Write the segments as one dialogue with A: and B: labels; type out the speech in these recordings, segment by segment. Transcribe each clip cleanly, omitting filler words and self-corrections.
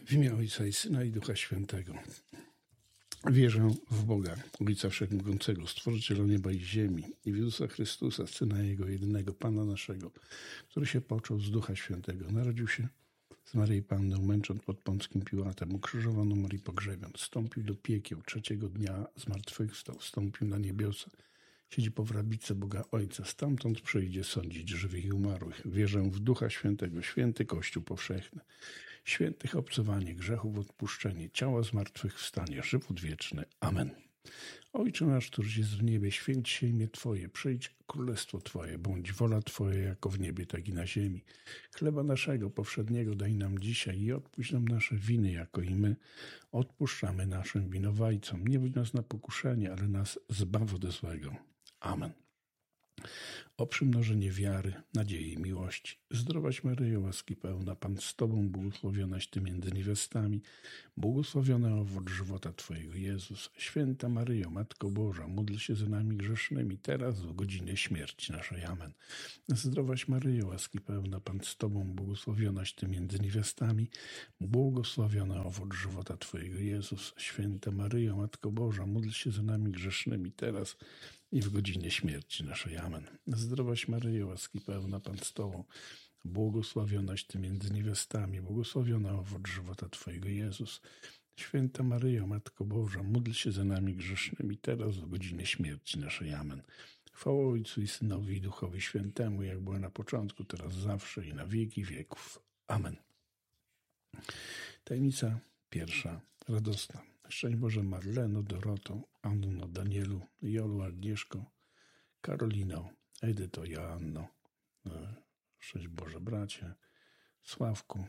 A: W imię Ojca i Syna i Ducha Świętego. Wierzę w Boga, Ojca Wszechmogącego, Stworzyciela nieba i ziemi, i w Jezusa Chrystusa, Syna Jego jedynego, Pana naszego, który się począł z Ducha Świętego. Narodził się z Maryi Panną, męcząc pod Pąckim Piłatem, ukrzyżowano, umarł i pogrzebion. Wstąpił do piekieł, trzeciego dnia zmartwychwstał, wstąpił na niebiosa. Siedzi po prawicy Boga Ojca, stamtąd przyjdzie sądzić żywych i umarłych. Wierzę w Ducha Świętego, święty Kościół powszechny, świętych obcowanie, grzechów odpuszczenie, ciała zmartwychwstanie, żywot wieczny. Amen. Ojcze nasz, któryś jest w niebie, święć się imię Twoje, przyjdź królestwo Twoje, bądź wola Twoja jako w niebie, tak i na ziemi. Chleba naszego powszedniego daj nam dzisiaj i odpuść nam nasze winy, jako i my odpuszczamy naszym winowajcom. Nie wódź nas na pokuszenie, ale nas zbaw ode złego. Amen. O przymnożenie wiary, nadziei i miłości. Zdrowaś Maryjo, łaski pełna, Pan z Tobą, błogosławionaś Ty między niewiastami, błogosławiony owoc żywota Twojego, Jezus. Święta Maryjo, Matko Boża, módl się za nami grzesznymi, teraz w godzinę śmierci naszej. Amen. Zdrowaś Maryjo, łaski pełna, Pan z Tobą, błogosławionaś Ty między niewiastami, błogosławiony owoc żywota Twojego, Jezus. Święta Maryjo, Matko Boża, módl się za nami grzesznymi, teraz i w godzinie śmierci naszej. Amen. Zdrowaś Maryjo, łaski pełna, Pan z Tobą, błogosławionaś Ty między niewiastami, błogosławiony owoc żywota Twojego, Jezus. Święta Maryjo, Matko Boża, módl się za nami grzesznymi, teraz w godzinie śmierci naszej. Amen. Chwała Ojcu i Synowi i Duchowi Świętemu, jak była na początku, teraz zawsze i na wieki wieków. Amen. Tajemnica pierwsza, radosna. Szczęść Boże Marleno, Doroto, Anno, Danielu, Jolu, Agnieszko, Karolino, Edyto, Joanno. Szczęść Boże bracie, Sławku.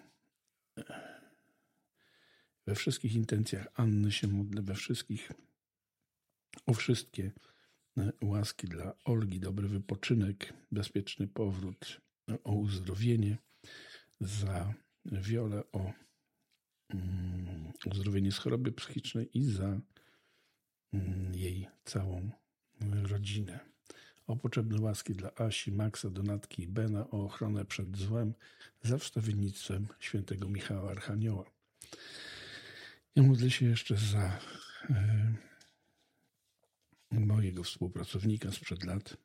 A: We wszystkich intencjach Anny się modlę, o wszystkie łaski dla Olgi, dobry wypoczynek, bezpieczny powrót, o uzdrowienie, za Wiolę, o uzdrowienie z choroby psychicznej i za jej całą rodzinę. O potrzebne łaski dla Asi, Maxa, Donatki i Bena, o ochronę przed złem, za wstawiennictwem świętego Michała Archanioła. Ja modlę się jeszcze za mojego współpracownika sprzed lat,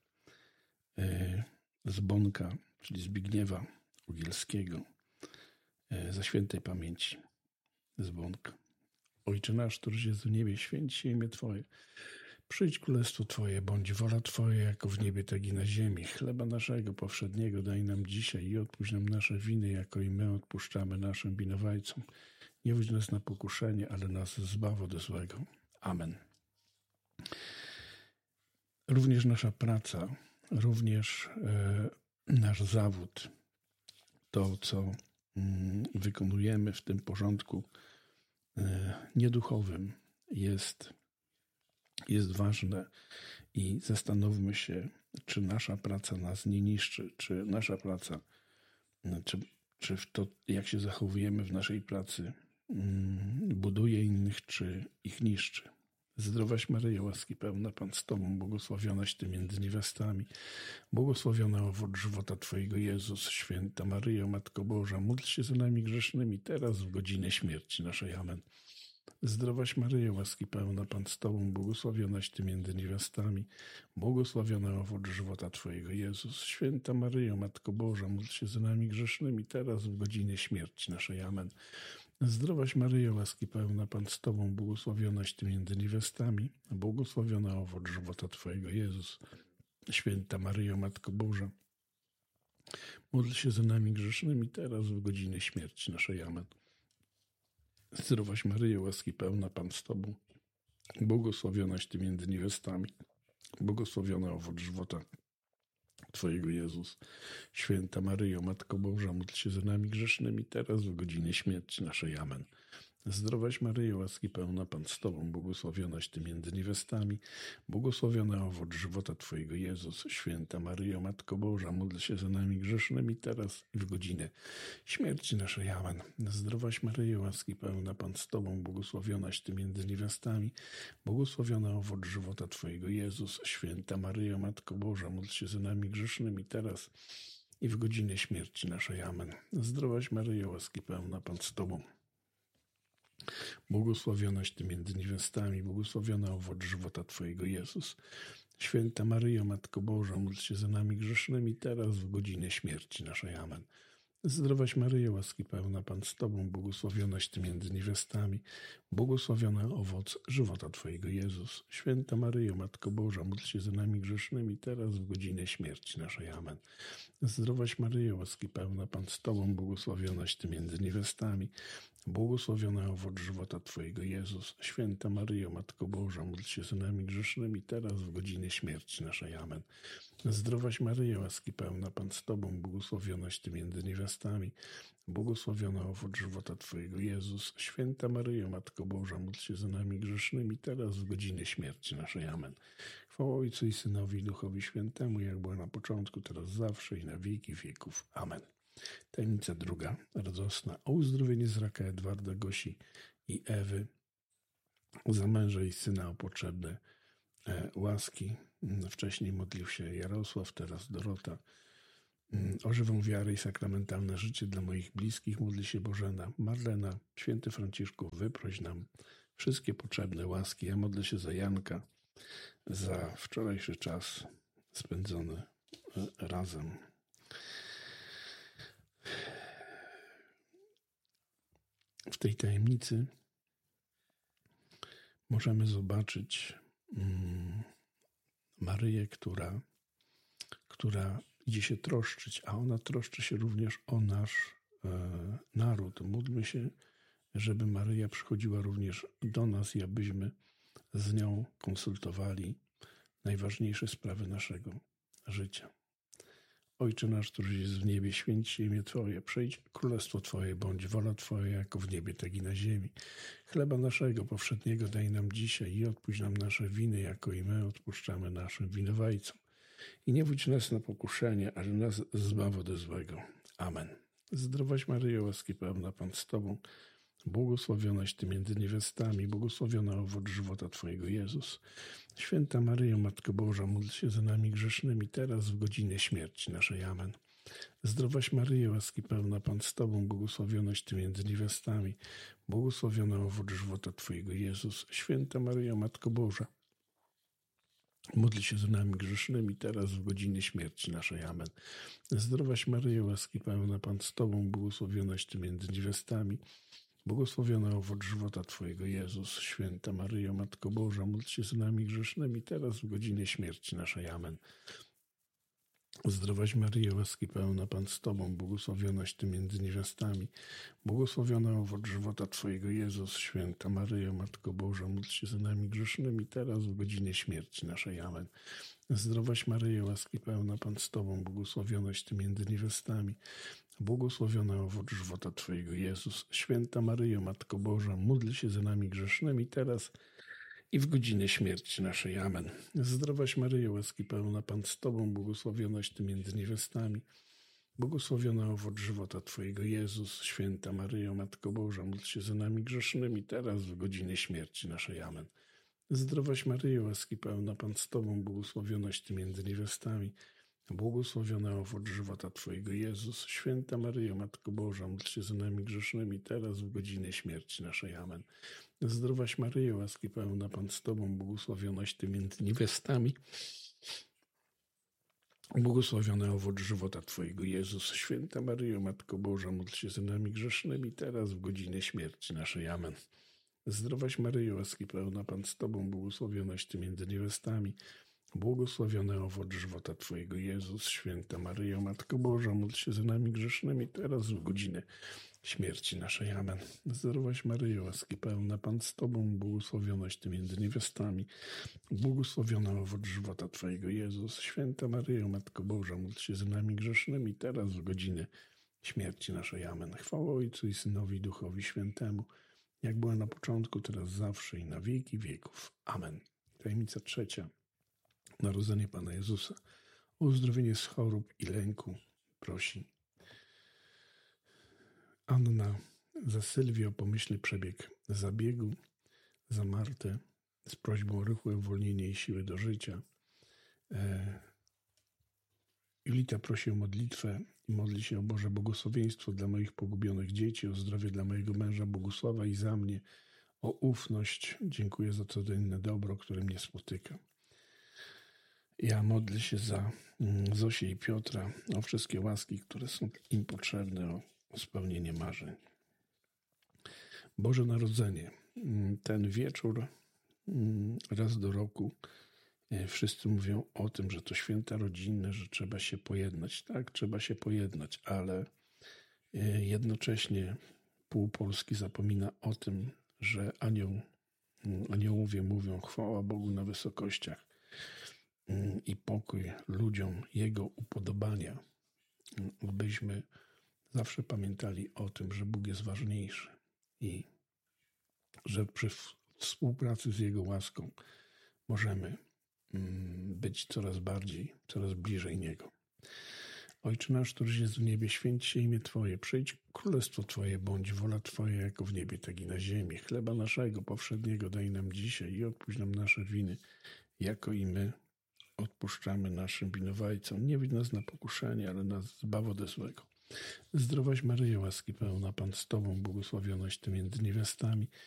A: z Bonka, czyli Zbigniewa Ugielskiego, za świętej pamięci z Bąka. Ojcze nasz, któryś jest w niebie, święć się imię Twoje. Przyjdź królestwo Twoje, bądź wola Twoja, jako w niebie, tak i na ziemi. Chleba naszego powszedniego daj nam dzisiaj i odpuść nam nasze winy, jako i my odpuszczamy naszym winowajcom. Nie wódź nas na pokuszenie, ale nas zbaw ode złego. Amen. Również nasza praca, również nasz zawód, to co wykonujemy w tym porządku nieduchowym jest ważne i zastanówmy się, czy nasza praca nas nie niszczy, czy nasza praca, czy w to, jak się zachowujemy w naszej pracy, buduje innych, czy ich niszczy. Zdrowaś Maryjo, łaski pełna, Pan z Tobą, błogosławionaś Ty między niewiastami, błogosławiony owoc żywota Twojego, Jezus. Święta Maryjo, Matko Boża, módl się za nami grzesznymi, teraz w godzinę śmierci naszej. Amen. Zdrowaś Maryjo, łaski pełna, Pan z Tobą, błogosławionaś Ty między niewiastami, błogosławiony owoc żywota Twojego, Jezus. Święta Maryjo, Matko Boża, módl się za nami grzesznymi, teraz w godzinie śmierci naszej. Amen. Zdrowaś Maryjo, łaski pełna, Pan z Tobą, błogosławionaś Ty między niewiastami, błogosławiony owoc żywota Twojego, Jezus. Święta Maryjo, Matko Boża, módl się za nami grzesznymi, teraz w godzinę śmierci naszej. Amen. Zdrowaś Maryjo, łaski pełna, Pan z Tobą, błogosławionaś Ty między niewiastami, błogosławiony owoc żywota Twojego, Jezus. Święta Maryjo, Matko Boża, módl się za nami grzesznymi, teraz w godzinie śmierci naszej. Amen. Zdrowaś Maryjo, łaski pełna, Pan z Tobą, błogosławionaś Ty między niewiastami, błogosławiony owoc żywota Twojego, Jezus. Święta Maryjo, Matko Boża, módl się za nami grzesznymi, teraz i w godzinę śmierci naszej. Amen. Zdrowaś Maryjo, łaski pełna, Pan z Tobą, błogosławionaś Ty między niewiastami, błogosławiony owoc żywota Twojego, Jezus. Święta Maryjo, Matko Boża, módl się za nami grzesznymi, teraz i w godzinę śmierci naszej. Amen. Zdrowaś Maryjo, łaski pełna, Pan z Tobą, Błogosławionaś Ty między niewiastami, błogosławiony owoc żywota Twojego, Jezus. Święta Maryjo, Matko Boża, módl się za nami grzesznymi, teraz w godzinę śmierci naszej. Amen. Zdrowaś Maryjo, łaski pełna, Pan z Tobą, błogosławionaś Ty między niewiastami, błogosławiony owoc żywota Twojego, Jezus. Święta Maryjo, Matko Boża, módl się za nami grzesznymi, teraz w godzinę śmierci naszej. Amen. Zdrowaś Maryjo, łaski pełna, Pan z Tobą, błogosławionaś Ty między niewiastami, błogosławiony owoc żywota Twojego, Jezus. Święta Maryjo, Matko Boża, módl się za nami grzesznymi, teraz w godzinę śmierci naszej. Amen. Zdrowaś Maryjo, łaski pełna, Pan z Tobą, błogosławionaś Ty między niewiastami, błogosławiony owoc żywota Twojego, Jezus. Święta Maryjo, Matko Boża, módl się za nami grzesznymi, teraz w godzinę śmierci naszej. Amen. Chwała Ojcu i Synowi i Duchowi Świętemu, jak było na początku, teraz zawsze i na wieki wieków. Amen. Tajemnica druga, radosna, o uzdrowienie z raka Edwarda, Gosi i Ewy, za męża i syna o potrzebne łaski. Wcześniej modlił się Jarosław, teraz Dorota. O żywą wiarę i sakramentalne życie dla moich bliskich modli się Bożena. Marlena, święty Franciszku, wyproś nam wszystkie potrzebne łaski. Ja modlę się za Janka, za wczorajszy czas spędzony razem. W tej tajemnicy możemy zobaczyć Maryję, która idzie się troszczyć, a ona troszczy się również o nasz naród. Módlmy się, żeby Maryja przychodziła również do nas i abyśmy z nią konsultowali najważniejsze sprawy naszego życia. Ojcze nasz, któryś jest w niebie, święć się imię Twoje, przyjdź królestwo Twoje, bądź wola Twoja jako w niebie, tak i na ziemi. Chleba naszego powszedniego daj nam dzisiaj i odpuść nam nasze winy, jako i my odpuszczamy naszym winowajcom. I nie wódź nas na pokuszenie, ale nas zbaw ode złego. Amen. Zdrowaś Maryjo, łaski pełna, Pan z Tobą, błogosławionaś Ty między niewiastami, błogosławiona owoc żywota Twojego, Jezus. Święta Maryjo, Matko Boża, módl się za nami grzesznymi, teraz w godzinę śmierci naszej. Amen. Zdrowaś Maryjo, łaski pełna, Pan z Tobą, błogosławionaś Ty między niewiastami, błogosławiona owoc żywota Twojego, Jezus. Święta Maryjo, Matko Boża, módl się za nami grzesznymi, teraz w godzinę śmierci naszej. Amen. Zdrowaś Maryjo, łaski pełna, Pan z Tobą, błogosławionaś Ty między niewiastami, błogosławiona owoc żywota Twojego, Jezus. Święta Maryjo, Matko Boża, módl się za nami grzesznymi, teraz w godzinę śmierci naszej. Amen. Zdrowaś Maryjo, łaski pełna, Pan z Tobą, błogosławionaś Ty między niewiastami, błogosławiona owoc żywota Twojego, Jezus. Święta Maryjo, Matko Boża, módl się za nami grzesznymi, teraz w godzinę śmierci naszej. Amen. Zdrowaś Maryjo, łaski pełna, Pan z Tobą, błogosławionaś Ty między niewiastami, błogosławiona owoc żywota Twojego, Jezus. Święta Maryjo, Matko Boża, módl się za nami grzesznymi, teraz i w godzinę śmierci naszej. Amen. Zdrowaś Maryjo, łaski pełna, Pan z Tobą, błogosławionaś Ty między niewiastami, błogosławiona owoc żywota Twojego, Jezus. Święta Maryjo, Matko Boża, módl się za nami grzesznymi, teraz w godzinę śmierci naszej. Amen. Zdrowaś Maryjo, łaski pełna, Pan z Tobą, błogosławionaś Ty między niewiastami, błogosławiona owoc żywota Twojego, Jezus. Święta Maryjo, Matko Boża, módl się za nami grzesznymi, teraz w godzinę śmierci naszej. Amen. Zdrowaś Maryjo, łaski pełna, Pan z Tobą, błogosławionaś Ty między niewiastami, błogosławiony owoc żywota Twojego, Jezus. Święta Maryjo, Matko Boża, módl się za nami grzesznymi, teraz w godzinę śmierci naszej. Amen. Zdrowaś Maryjo, łaski pełna, Pan z Tobą, błogosławionaś Ty między niewiastami, błogosławiony owoc żywota Twojego, Jezus. Święta Maryjo, Matko Boża, módl się za nami grzesznymi, teraz w godzinę śmierci naszej. Amen. Zdrowaś Maryjo, łaski pełna, Pan z Tobą, błogosławionaś Ty między niewiastami, błogosławiony owoc żywota Twojego, Jezus. Święta Maryjo, Matko Boża, módl się za nami grzesznymi, teraz w godzinę śmierci naszej. Amen. Chwała Ojcu i Synowi i Duchowi Świętemu, jak była na początku, teraz zawsze i na wieki wieków. Amen. Tajemnica trzecia. Narodzenie Pana Jezusa. O uzdrowienie z chorób i lęku prosi Anna. Za Sylwię o pomyślny przebieg zabiegu. Za Martę z prośbą o rychłe uwolnienie jej siły do życia. Julita prosi o modlitwę i modli się o Boże błogosławieństwo dla moich pogubionych dzieci, o zdrowie dla mojego męża Bogusława i za mnie, o ufność. Dziękuję za codzienne dobro, które mnie spotyka. Ja modlę się za Zosię i Piotra, o wszystkie łaski, które są im potrzebne, o spełnienie marzeń. Boże Narodzenie. Ten wieczór raz do roku wszyscy mówią o tym, że to święta rodzinne, że trzeba się pojednać. Tak, trzeba się pojednać, ale jednocześnie pół Polski zapomina o tym, że aniołowie mówią chwała Bogu na wysokościach i pokój ludziom Jego upodobania. Byśmy zawsze pamiętali o tym, że Bóg jest ważniejszy i że przy współpracy z Jego łaską możemy być coraz bliżej Niego. Ojcze nasz, któryś jest w niebie, święć się imię Twoje, przyjdź królestwo Twoje, bądź wola Twoja jako w niebie, tak i na ziemi. Chleba naszego powszedniego daj nam dzisiaj i odpuść nam nasze winy, jako i my odpuszczamy naszym winowajcom. Nie widź nas na pokuszenie, ale nas zbaw ode złego. Zdrowaś Maryjo, łaski pełna, Pan z Tobą, błogosławionaś Ty między niewiastami